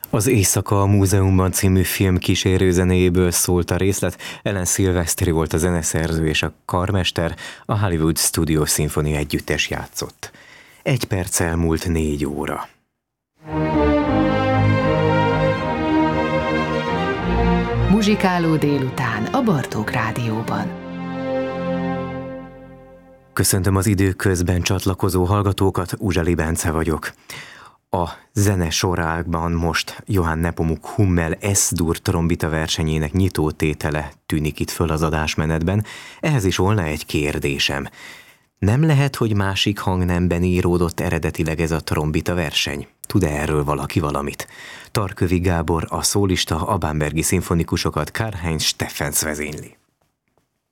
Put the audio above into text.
Az Éjszaka a múzeumban című film kísérőzenéjéből szólt a részlet. Ellen Silvestri volt a zeneszerző és a karmester, a Hollywood Studio Symphony együttes játszott. 1 perccel múlt 4 óra. Muzsikáló délután a Bartók Rádióban. Köszöntöm az időközben csatlakozó hallgatókat, Uzsali Bence vagyok. A zene sorában most Johann Nepomuk Hummel S-dur trombita versenyének nyitótétele tűnik itt föl az adásmenetben. Ehhez is volna egy kérdésem. Nem lehet, hogy másik hangnemben íródott eredetileg ez a trombita verseny? Tud-e erről valaki valamit? Tarkövi Gábor, a szólista, a bambergi szimfonikusokat Karl-Heinz Steffens vezényli.